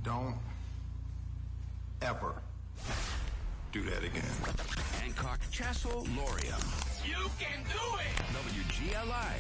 Don't ever do that again. Hancock, Chasso, Lorium. You can do it! WGLI.